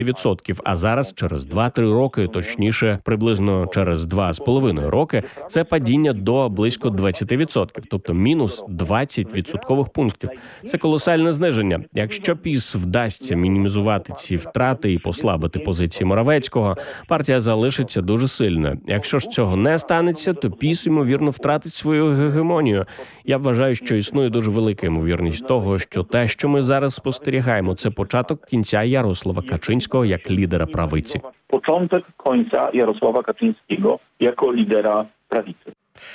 20%, а зараз через 2-3 роки, точніше, приблизно через 2,5 роки, це падіння до близько 20%, тобто мінус 20 відсоткових пунктів. Це колосальне зниження. Якщо ПіС вдасться мінімізувати ці втрати і послабити позиції Моравецького, партія залишиться дуже сильною. Якщо ж цього не станеться, то ПіС, ймовірно, втратить свою гегемонію. Я вважаю, що існує дуже велика ймовірність того, що те, що ми зараз спостерігаємо, це початок кінця Ярослава Качинського як лідера правиці. Початок кінця Ярослава Качинського як лідера правиці.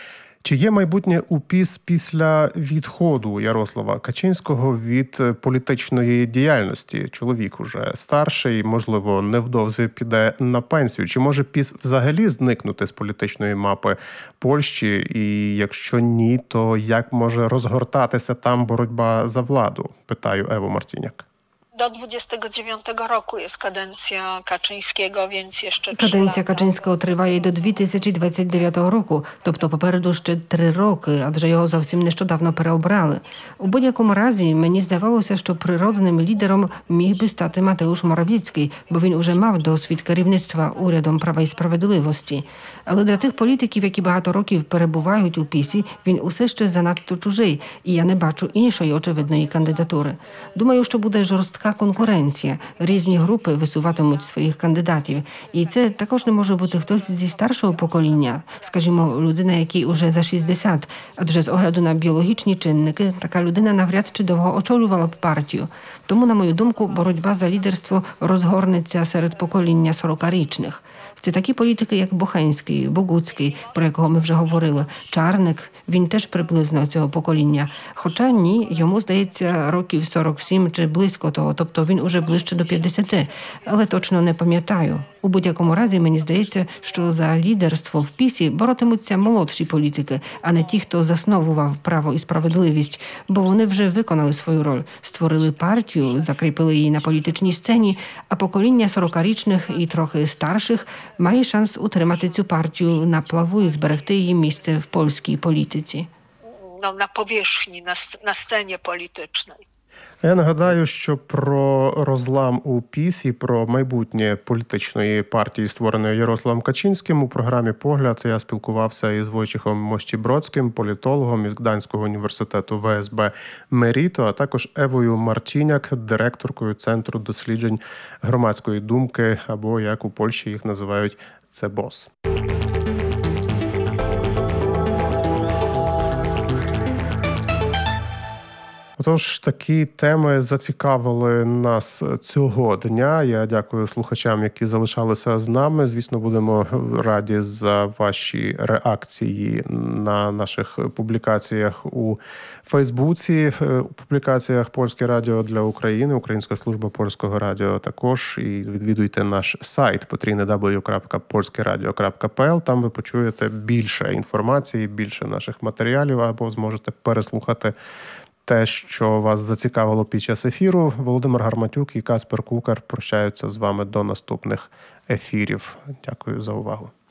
Чи є майбутнє у ПіС після відходу Ярослава Качинського від політичної діяльності? Чоловік уже старший, можливо, невдовзі піде на пенсію. Чи може ПіС взагалі зникнути з політичної мапи Польщі? І якщо ні, то як може розгортатися там боротьба за владу? Питаю Еву Марціняк. До 29 року є каденція Качинського, więc jeszcze 3 Каденція Качинського триває до 2029 року, тобто попереду ще 3 роки, адже його зовсім нещодавно переобрали. У будь-якому разі, мені здавалося, що природним лідером міг би стати Матeusz Morawiecki, бо він уже мав досвід керівництва урядом Права і Справедливості. Але для тих політиків, які багато років перебувають у ПіСі, він усе ще занадто чужий, і я не бачу іншої очевидної кандидатури. Думаю, що буде жорстка конкуренція. Різні групи висуватимуть своїх кандидатів. І це також не може бути хтось зі старшого покоління, скажімо, людина, якій уже за 60, адже з огляду на біологічні чинники така людина навряд чи довго очолювала б партію. Тому, на мою думку, боротьба за лідерство розгорнеться серед покоління 40-річних. Це такі політики, як Бохенський, Богуцький, про якого ми вже говорили, Чарник, він теж приблизно цього покоління. Хоча ні, йому, здається, років 47 чи близько того, тобто він уже ближче до 50, але точно не пам'ятаю. У будь-якому разі, мені здається, що за лідерство в ПіСі боротимуться молодші політики, а не ті, хто засновував Право і Справедливість, бо вони вже виконали свою роль, створили партію, закріпили її на політичній сцені, а покоління 40-річних і трохи старших має шанс утримати цю партію на плаву і зберегти її місце в польській політиці. На повierzchni, на сцені політичній. Я нагадаю, що про розлам у ПіСі, про майбутнє політичної партії, створеної Ярославом Качинським, у програмі «Погляд» я спілкувався із Войчехом Мощібродським, політологом із Гданського університету ВСБ «Меріто», а також Евою Марціняк, директоркою Центру досліджень громадської думки, або, як у Польщі їх називають, «ЦЕБОС». Отож, такі теми зацікавили нас цього дня. Я дякую слухачам, які залишалися з нами. Звісно, будемо раді за ваші реакції на наших публікаціях у Фейсбуці, у публікаціях Польське радіо для України, Українська служба Польського радіо також. І відвідуйте наш сайт www.polskieradio.pl. Там ви почуєте більше інформації, більше наших матеріалів, або зможете переслухати те, що вас зацікавило під час ефіру. Володимир Гарматюк і Каспер Кукар прощаються з вами до наступних ефірів. Дякую за увагу.